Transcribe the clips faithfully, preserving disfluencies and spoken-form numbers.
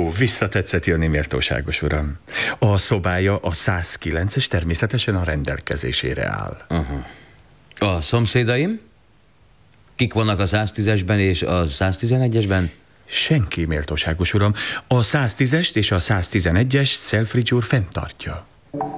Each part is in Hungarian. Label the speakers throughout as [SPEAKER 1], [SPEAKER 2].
[SPEAKER 1] Ó, visszatetszett jönni, méltóságos uram. A szobája a százkilences természetesen a rendelkezésére áll.
[SPEAKER 2] Uh-huh. A szomszédaim? Kik vannak a száztízesben és a száztizenegyesben?
[SPEAKER 1] Senki, méltóságos uram. A száztízest és a száztizenegyes Selfridge úr fenntartja.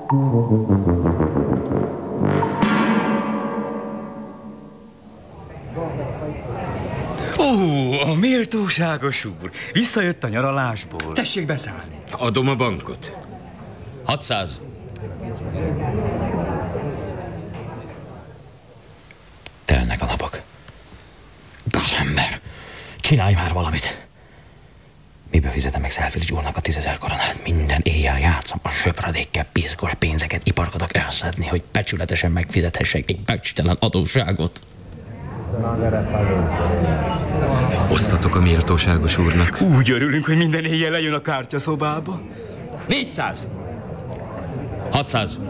[SPEAKER 3] Ó, a méltóságos úr. Visszajött a nyaralásból.
[SPEAKER 4] Tessék beszállni.
[SPEAKER 5] Adom a bankot.
[SPEAKER 2] hatszáz. Telnek a napok. Gazember, csinálj már valamit. Mibe fizetem meg Selfridge úrnak a tízezer koronát? Minden éjjel játszom a söpredékkel, piszkos pénzeket iparkodok elszedni, hogy becsületesen megfizethessek egy becstelen adósságot.
[SPEAKER 5] Osztatok a méltóságos úrnak.
[SPEAKER 3] Úgy örülünk, hogy minden éjjel lejön a kártyaszobába.
[SPEAKER 2] négyszáz. hatszáz.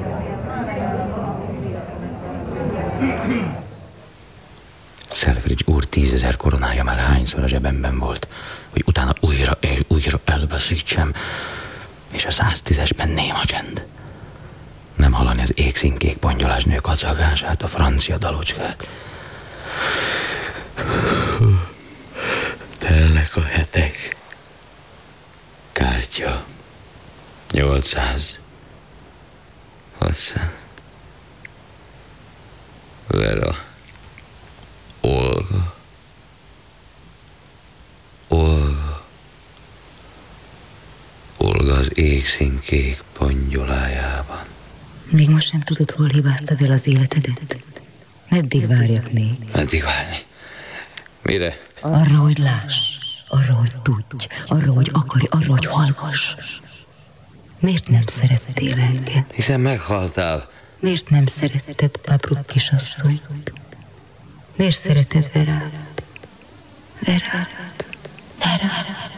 [SPEAKER 2] Selfridge úr tízezer koronája már hányszor a zsebemben volt, hogy utána újra és újra elveszítsem, és a száztízesben néma csend. Nem hallani az égszínkék pongyolás nő kacagását, a francia dalocskát. Telnek a hetek. Kártya. nyolcszáz. hatszáz. Vera. Olga. Olga. Olga az égszínkék pongyolájában.
[SPEAKER 6] Még most sem tudod, hol hibáztad el az életedet? Meddig várjak még?
[SPEAKER 2] Meddig várni? Mire?
[SPEAKER 6] Arra, hogy láss, arra, hogy tudj, arra, hogy akarj, arra, hogy hallgass. Miért nem szerettél engem?
[SPEAKER 2] Hiszen meghaltál.
[SPEAKER 6] Miért nem szeretted Papruk kisasszonyt? Miért szereted Verát? Verát? Verát?